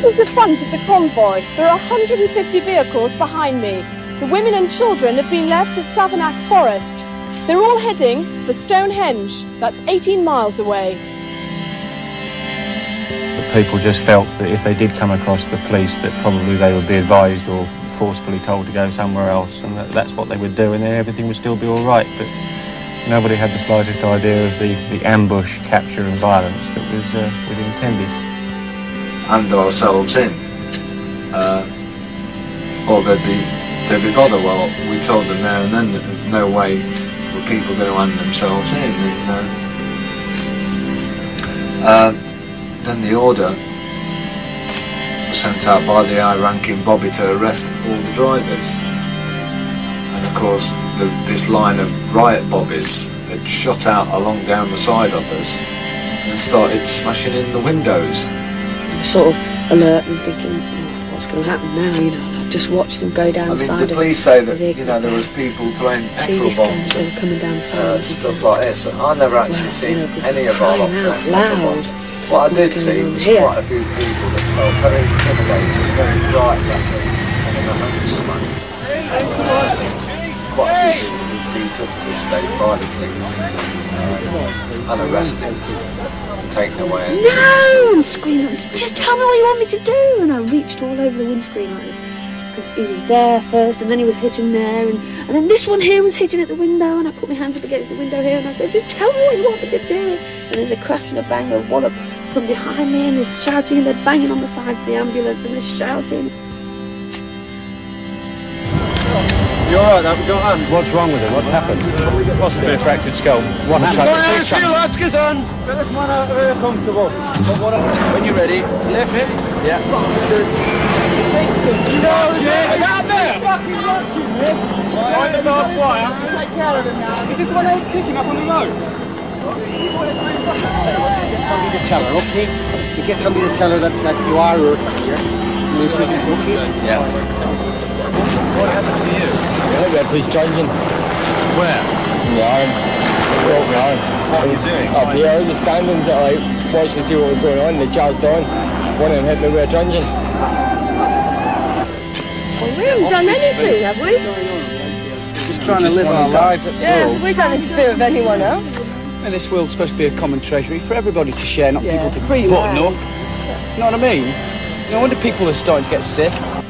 This is the front of the convoy. There are 150 vehicles behind me. The women and children have been left at Savernake Forest. They're all heading for Stonehenge. That's 18 miles away. People just felt that if they did come across the police, that probably they would be advised or forcefully told to go somewhere else, and that's what they would do, and then everything would still be all right. But nobody had the slightest idea of the ambush, capture and violence that was intended. Hand ourselves in, or they'd be bothered. Well, we told them there and then that there's no way were people going to hand themselves in, you know. Then the order was sent out by the high-ranking Bobby to arrest all the drivers. And of course, this line of riot bobbies had shot out along down the side of us and started smashing in the windows. Sort of alert and thinking, what's going to happen now, you know. I've just watched them go down the side. The police say that, you know, there was people throwing petrol bombs they were coming down the side. Stuff like this. I never actually seen any of our lot throwing petrol bombs. What I did see was quite a few people that felt very intimidated, very frightened at them, and then the home was smashed. Quite a few people were beat up to this stage by the police, and arrested, and taken away. No! And screaming at me, just tell me what you want me to do! And I reached all over the windscreen like this, because he was there first, and then he was hitting there, and then this one here was hitting at the window, and I put my hands up against the window here, and I said, just tell me what you want me to do! And there's a crash and a bang, a wallop from behind me, and they're shouting, and they're banging on the sides of the ambulance, and they're shouting. You alright, have we got hand? What's wrong with him? What's happened? Possibly a fractured skull. What happened? Lads, get on! Get this man out very comfortable. When you're ready, left it. Yeah. Bastards. You know, get out there! Fucking watching this! Right, the barbed wire. Take care of him now. Is this the one I was kicking up on the road? Get somebody to tell her, okay? You get somebody to tell her that you are hurt here. Okay? Yeah. What happened to you? We had police charging. Where? In the arm. Broke my arm. What were you doing? Up here, I was just standing like, watching to see what was going on. They charged on. One of them hit me with a truncheon. Well, we haven't done anything, have we? Just trying to live our lives, that's all. We don't interfere with anyone else. And this world's supposed to be a common treasury for everybody to share, not people to free button land. up. You know what I mean? No wonder people are starting to get sick.